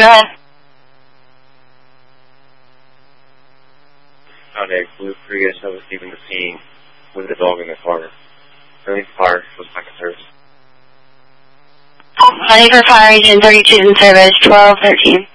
go ahead. Howdy, Blue Prius. I was leaving the scene with the dog in the car. Running fire was back in service. Honey for Fire Agent 32 in service, 1213.